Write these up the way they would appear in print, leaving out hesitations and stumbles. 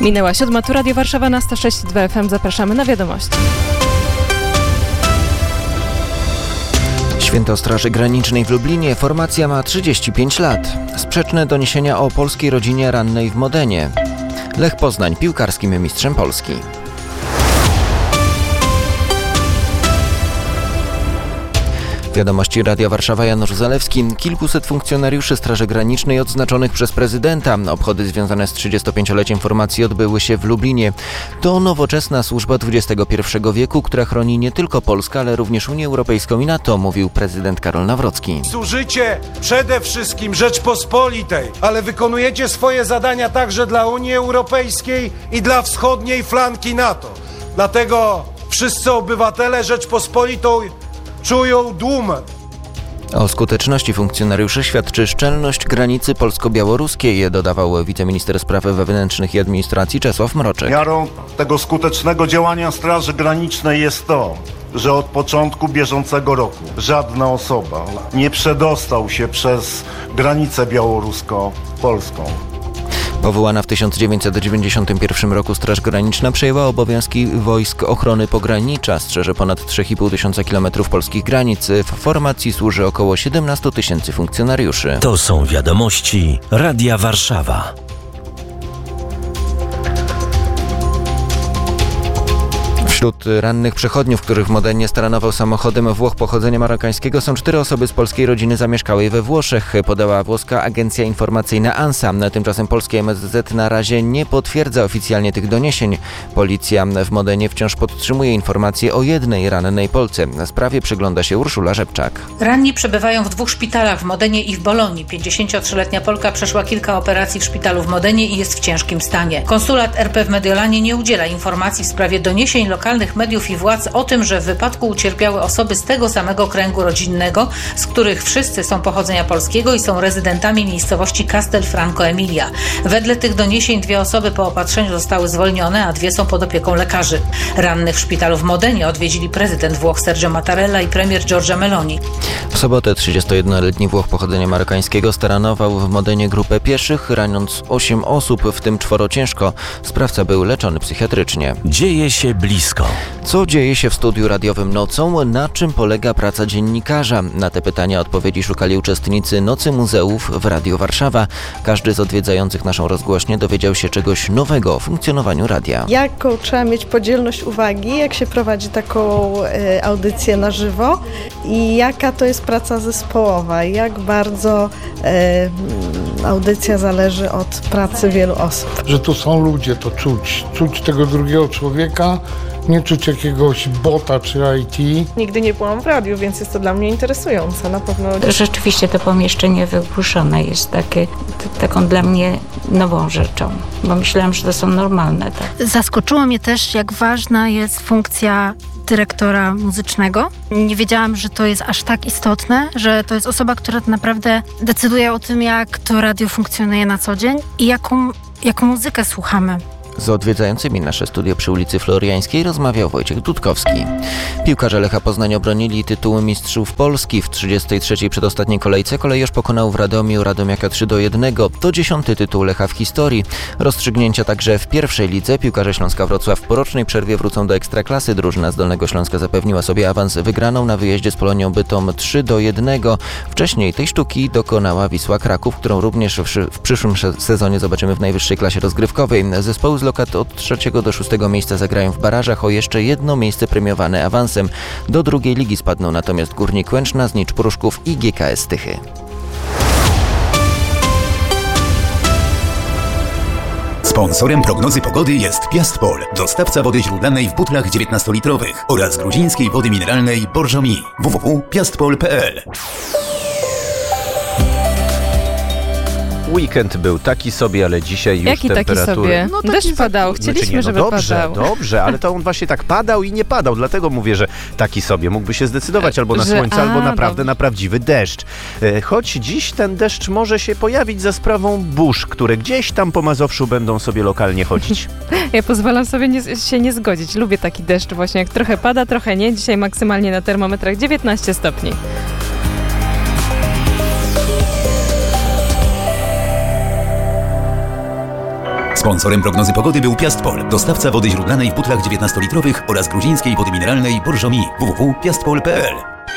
Minęła 7. Tu Radio Warszawa na 106,2 FM. Zapraszamy na wiadomości. Święto Straży Granicznej w Lublinie. Formacja ma 35 lat. Sprzeczne doniesienia o polskiej rodzinie rannej w Modenie. Lech Poznań piłkarskim mistrzem Polski. Wiadomości Radia Warszawa, Janusz Zalewski. Kilkuset funkcjonariuszy Straży Granicznej odznaczonych przez prezydenta. Obchody związane z 35-leciem formacji odbyły się w Lublinie. To nowoczesna służba XXI wieku, która chroni nie tylko Polskę, ale również Unię Europejską i NATO, mówił prezydent Karol Nawrocki. Służycie przede wszystkim Rzeczpospolitej, ale wykonujecie swoje zadania także dla Unii Europejskiej i dla wschodniej flanki NATO. Dlatego wszyscy obywatele Rzeczpospolitej czują dumę. O skuteczności funkcjonariuszy świadczy szczelność granicy polsko-białoruskiej, dodawał wiceminister spraw wewnętrznych i administracji Czesław Mroczek. Miarą tego skutecznego działania Straży Granicznej jest to, że od początku bieżącego roku żadna osoba nie przedostał się przez granicę białorusko-polską. Powołana w 1991 roku Straż Graniczna przejęła obowiązki wojsk ochrony pogranicza. Strzeże ponad 3,5 tysiąca kilometrów polskich granic. W formacji służy około 17 tysięcy funkcjonariuszy. To są wiadomości Radia Warszawa. Wśród rannych przechodniów, których w Modenie staranował samochodem Włoch pochodzenia marokańskiego, są 4 osoby z polskiej rodziny zamieszkałej we Włoszech, podała włoska agencja informacyjna ANSA. Tymczasem polskie MSZ na razie nie potwierdza oficjalnie tych doniesień. Policja w Modenie wciąż podtrzymuje informacje o jednej rannej Polce. Na sprawie przygląda się Urszula Rzepczak. Ranni przebywają w 2 szpitalach w Modenie i w Bolonii. 53-letnia Polka przeszła kilka operacji w szpitalu w Modenie i jest w ciężkim stanie. Konsulat RP w Mediolanie nie udziela informacji w sprawie doniesień lokalnych mediów i władz o tym, że w wypadku ucierpiały osoby z tego samego kręgu rodzinnego, z których wszyscy są pochodzenia polskiego i są rezydentami miejscowości Castelfranco Emilia. Wedle tych doniesień 2 osoby po opatrzeniu zostały zwolnione, a 2 są pod opieką lekarzy. Rannych w szpitalu w Modenie odwiedzili prezydent Włoch Sergio Mattarella i premier Giorgia Meloni. W sobotę 31-letni Włoch pochodzenia marokańskiego staranował w Modenie grupę pieszych, raniąc 8 osób, w tym 4 ciężko. Sprawca był leczony psychiatrycznie. Dzieje się blisko. Co dzieje się w studiu radiowym nocą? Na czym polega praca dziennikarza? Na te pytania odpowiedzi szukali uczestnicy Nocy Muzeów w Radio Warszawa. Każdy z odwiedzających naszą rozgłośnię dowiedział się czegoś nowego o funkcjonowaniu radia. Jaką trzeba mieć podzielność uwagi, jak się prowadzi taką audycję na żywo i jaka to jest praca zespołowa, jak bardzo audycja zależy od pracy wielu osób. Że to są ludzie, to czuć tego drugiego człowieka, nie czuć jakiegoś bota czy IT. Nigdy nie byłam w radiu, więc jest to dla mnie interesujące na pewno. Rzeczywiście to pomieszczenie wygłuszone jest taką dla mnie nową rzeczą, bo myślałam, że to są normalne. Tak. Zaskoczyło mnie też, jak ważna jest funkcja dyrektora muzycznego. Nie wiedziałam, że to jest aż tak istotne, że to jest osoba, która naprawdę decyduje o tym, jak to radio funkcjonuje na co dzień i jaką muzykę słuchamy. Z odwiedzającymi nasze studio przy ulicy Floriańskiej rozmawiał Wojciech Dudkowski. Piłkarze Lecha Poznań obronili tytuły mistrzów Polski. W 33. przedostatniej kolejce Kolejorz pokonał w Radomiu Radomiaka 3-1. To 10. tytuł Lecha w historii. Rozstrzygnięcia także w pierwszej lidze. Piłkarze Śląska Wrocław po rocznej przerwie wrócą do Ekstraklasy. Drużyna z Dolnego Śląska zapewniła sobie awans wygraną na wyjeździe z Polonią Bytom 3-1. Wcześniej tej sztuki dokonała Wisła Kraków, którą również w przyszłym sezonie zobaczymy w najwyższej klasie rozgrywkowej. Zespoły z lokat od 3. do 6. miejsca zagrają w barażach o jeszcze jedno miejsce premiowane awansem. Do drugiej ligi spadną natomiast Górnik Łęczna, Znicz Pruszków i GKS Tychy. Sponsorem prognozy pogody jest Piastpol, dostawca wody źródlanej w butlach 19-litrowych oraz gruzińskiej wody mineralnej Borżomi. www.piastpol.pl. Weekend był taki sobie, ale dzisiaj już jaki temperatury... Taki sobie? Deszcz padał, chcieliśmy, żeby padał. Dobrze, ale to on właśnie tak padał i nie padał, dlatego mówię, że taki sobie. Mógłby się zdecydować albo na słońce, albo naprawdę na prawdziwy deszcz. Choć dziś ten deszcz może się pojawić za sprawą burz, które gdzieś tam po Mazowszu będą sobie lokalnie chodzić. Ja pozwalam sobie się nie zgodzić. Lubię taki deszcz właśnie, jak trochę pada, trochę nie. Dzisiaj maksymalnie na termometrach 19 stopni. Sponsorem prognozy pogody był Piastpol, dostawca wody źródlanej w butlach 19-litrowych oraz gruzińskiej wody mineralnej Borżomi. www.piastpol.pl.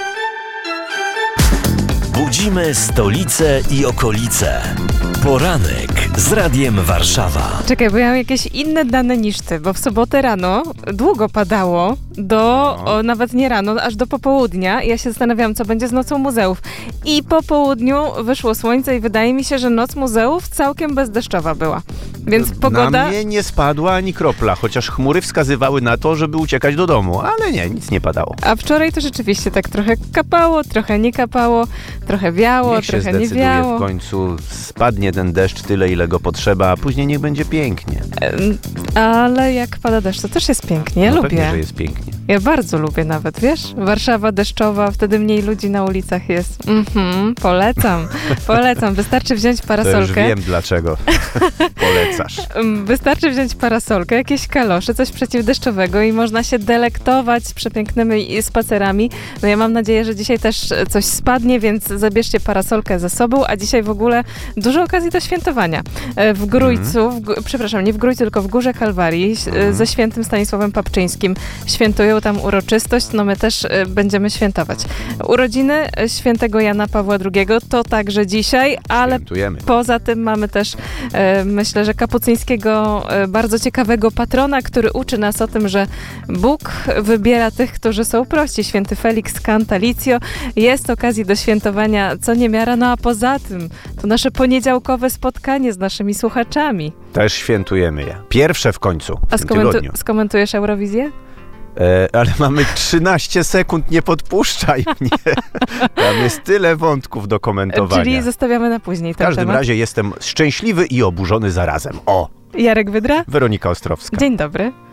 Budzimy stolicę i okolice. Poranek z Radiem Warszawa. Czekaj, bo ja mam jakieś inne dane niż ty, bo w sobotę rano długo padało nawet nie rano, aż do popołudnia. Ja się zastanawiałam, co będzie z Nocą Muzeów. I po południu wyszło słońce i wydaje mi się, że Noc Muzeów całkiem bezdeszczowa była. Więc pogoda... Na mnie nie spadła ani kropla, chociaż chmury wskazywały na to, żeby uciekać do domu, ale nie, nic nie padało. A wczoraj to rzeczywiście tak trochę kapało, trochę nie kapało, trochę wiało, niech trochę się nie wiało. W końcu spadnie ten deszcz tyle, ile go potrzeba, a później niech będzie pięknie. Ale jak pada deszcz, to też jest pięknie. Ja lubię. Pewnie, że jest pięknie. Ja bardzo lubię nawet, wiesz? Warszawa deszczowa, wtedy mniej ludzi na ulicach jest. Polecam. Wystarczy wziąć parasolkę. To już wiem, dlaczego polecasz. Wystarczy wziąć parasolkę, jakieś kalosze, coś przeciwdeszczowego i można się delektować z przepięknymi spacerami. No ja mam nadzieję, że dzisiaj też coś spadnie, więc zabierzcie parasolkę ze sobą, a dzisiaj w ogóle dużo okazji do świętowania. W Grójcu, nie w Grójcu, tylko w Górze Kalwarii ze świętym Stanisławem Papczyńskim świętują tam uroczystość, no my też będziemy świętować. Urodziny świętego Jana Pawła II to także dzisiaj, ale poza tym mamy też, myślę, że kapucyńskiego bardzo ciekawego patrona, który uczy nas o tym, że Bóg wybiera tych, którzy są prości. Święty Felix Cantalicio. Jest okazji do świętowania co niemiara, no a poza tym to nasze poniedziałkowe spotkanie z naszymi słuchaczami. Też świętujemy je. Pierwsze w końcu. A skomentujesz Eurowizję? Ale mamy 13 sekund, nie podpuszczaj mnie. Tam jest tyle wątków do komentowania. Czyli zostawiamy na później ten W każdym temat. razie jestem szczęśliwy i oburzony zarazem. O! Jarek Wydra? Weronika Ostrowska. Dzień dobry.